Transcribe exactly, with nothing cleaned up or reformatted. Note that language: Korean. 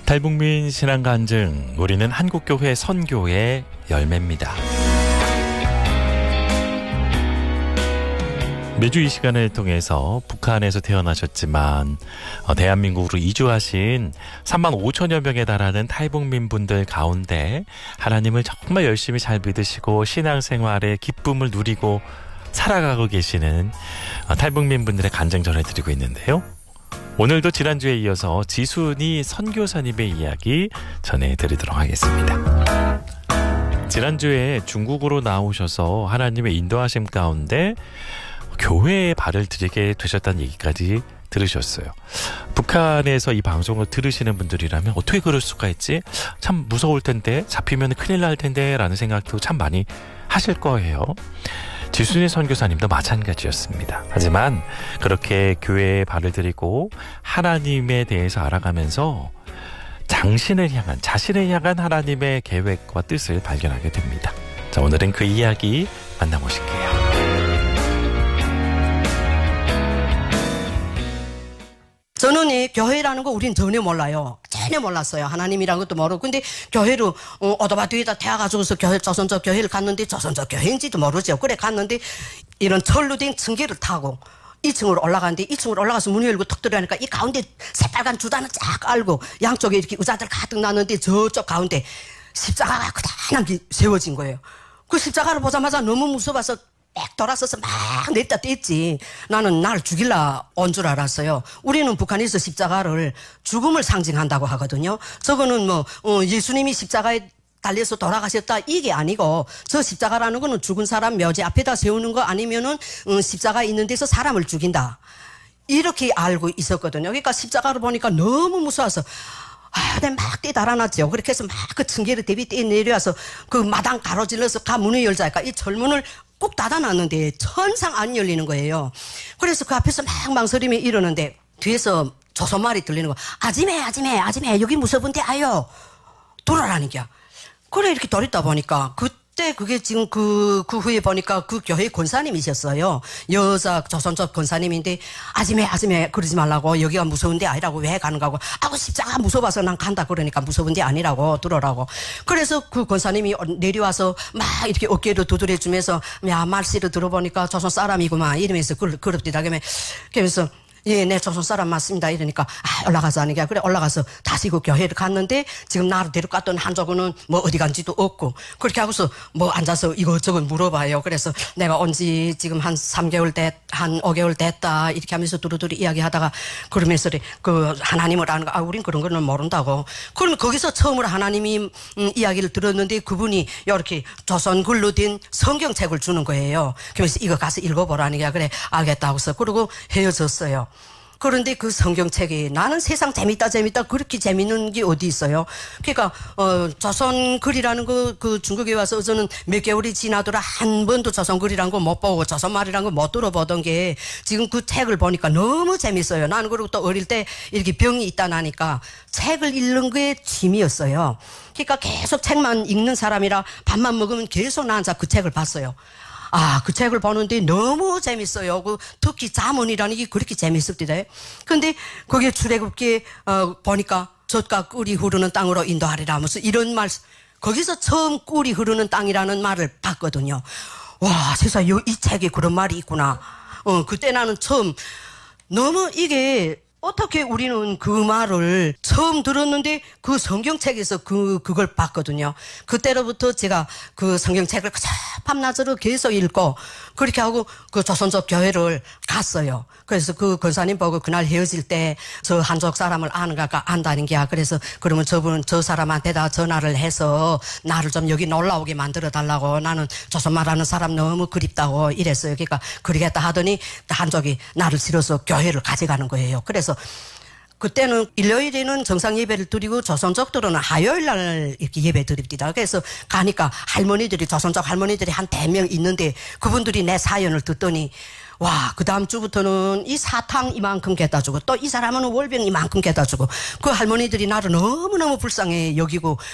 탈북민 신앙 간증, 우리는 한국교회 선교의 열매입니다. 매주 이 시간을 통해서 북한에서 태어나셨지만 대한민국으로 이주하신 삼만 오천여 명에 달하는 탈북민 분들 가운데 하나님을 정말 열심히 잘 믿으시고 신앙생활의 기쁨을 누리고 살아가고 계시는 탈북민 분들의 간증 전해드리고 있는데요. 오늘도 지난주에 이어서 지순이 선교사님의 이야기 전해드리도록 하겠습니다. 지난주에 중국으로 나오셔서 하나님의 인도하심 가운데 교회에 발을 들이게 되셨다는 얘기까지 들으셨어요. 북한에서 이 방송을 들으시는 분들이라면 어떻게 그럴 수가 있지? 참 무서울 텐데, 잡히면 큰일 날 텐데 라는 생각도 참 많이 하실 거예요. 지순이 선교사님도 마찬가지였습니다. 하지만 그렇게 교회에 발을 들이고 하나님에 대해서 알아가면서 당신을 향한, 자신을 향한 하나님의 계획과 뜻을 발견하게 됩니다. 자, 오늘은 그 이야기 만나보실게요. 저는 이 교회라는 거 우린 전혀 몰라요. 전혀 몰랐어요. 하나님이라는 것도 모르고. 근데 교회로 어, 오토바이 뒤에다 태워가지고서 교회, 조선족 교회를 갔는데 조선족 교회인지도 모르죠. 그래 갔는데 이런 철로 된 층계를 타고 이 층으로 올라가는데 이 층으로 올라가서 문을 열고 턱 들어가니까 이 가운데 새빨간 주단을 쫙 알고 양쪽에 이렇게 의자들 가득 놨는데 저쪽 가운데 십자가가 크다랗게 세워진 거예요. 그 십자가를 보자마자 너무 무서워서 빽 돌아서서 막 냈다 뗐지. 나는 날 죽일라 온 줄 알았어요. 우리는 북한에서 십자가를 죽음을 상징한다고 하거든요. 저거는 뭐 어, 예수님이 십자가에 달려서 돌아가셨다 이게 아니고, 저 십자가라는 거는 죽은 사람 묘지 앞에다 세우는 거 아니면은 어, 십자가 있는 데서 사람을 죽인다 이렇게 알고 있었거든요. 그러니까 십자가를 보니까 너무 무서워서 아, 내가 막 뛰 달아났죠. 그렇게 해서 막 그 층계를 대비 뛰 내려와서 그 마당 가로질러서 가 문을 열자니까 이 철문을 꼭 닫아놨는데 천상 안 열리는 거예요. 그래서 그 앞에서 막 망설임이 이러는데 뒤에서 조선말이 들리는 거. 아지매 아지매 아지매 여기 무서운데 아요. 돌아라니까. 그래 이렇게 돌있다 보니까 그때 그게 지금 그, 그 후에 보니까 그 교회 권사님이셨어요. 여자 조선족 권사님인데 아지매 아지매 그러지 말라고, 여기가 무서운데 아니라고, 왜 가는가 하고, 아고 십자가 무서워서 난 간다 그러니까 무서운데 아니라고 들어라고. 그래서 그 권사님이 내려와서 막 이렇게 어깨를 두드려 주면서 야 말씨를 들어보니까 조선 사람이구만 이러면서 그, 그럽디다. 그러면서 예, 네, 조선 사람 맞습니다. 이러니까, 아, 올라가서 하는 게, 그래, 올라가서 다시 그 교회를 갔는데, 지금 나를 데려갔던 한쪽은 뭐 어디 간지도 없고, 그렇게 하고서 뭐 앉아서 이것저것 물어봐요. 그래서 내가 온 지 지금 한 삼 개월 됐, 한 오 개월 됐다. 이렇게 하면서 두루두루 이야기 하다가, 그러면서 그 하나님을 아는 거, 아, 우린 그런 거는 모른다고. 그러면 거기서 처음으로 하나님이 음, 이야기를 들었는데, 그분이 이렇게 조선 글로 된 성경책을 주는 거예요. 그래서 이거 가서 읽어보라는 게, 그래, 알겠다 하고서, 그러고 헤어졌어요. 그런데 그 성경책이 나는 세상 재밌다 재밌다 그렇게 재밌는 게 어디 있어요. 그러니까 어 조선 글이라는 거 그 중국에 와서 저는 몇 개월이 지나더라 한 번도 조선 글이라는 거 못 보고 조선 말이라는 거 못 들어보던 게 지금 그 책을 보니까 너무 재밌어요. 나는 그리고 또 어릴 때 이렇게 병이 있다 나니까 책을 읽는 게 취미였어요. 그러니까 계속 책만 읽는 사람이라 밥만 먹으면 계속 나 앉아 그 책을 봤어요. 아, 그 책을 보는데 너무 재밌어요. 그 특히 자문이라는 게 그렇게 재밌었대요. 근데 거기에 출애굽기에 어, 보니까 젖과 꿀이 흐르는 땅으로 인도하리라 하면서 이런 말, 거기서 처음 꿀이 흐르는 땅이라는 말을 봤거든요. 와, 세상에 이 책에 그런 말이 있구나. 어, 그때 나는 처음 너무 이게 어떻게 우리는 그 말을 처음 들었는데 그 성경책에서 그, 그걸 봤거든요. 그때로부터 제가 그 성경책을 그저 밤낮으로 계속 읽고 그렇게 하고 그 조선족 교회를 갔어요. 그래서 그 권사님 보고 그날 헤어질 때 저 한족 사람을 아는가 안다는 게야. 그래서 그러면 저분 저 사람한테다 전화를 해서 나를 좀 여기 놀러 오게 만들어 달라고, 나는 조선말 하는 사람 너무 그립다고 이랬어요. 그러니까 그러겠다 하더니 한족이 나를 실어서 교회를 가져가는 거예요. 그래서 그때는 일요일에는 정상 예배를 드리고 조선족들은 화요일 날 이렇게 예배 드립니다. 그래서 가니까 할머니들이, 조선족 할머니들이 한 대명 있는데 그분들이 내 사연을 듣더니 와, 그 다음 주부터는 이 사탕 이만큼 갖다 주고 또 이 사람은 월병 이만큼 갖다 주고 그 할머니들이 나를 너무너무 불쌍해 여기고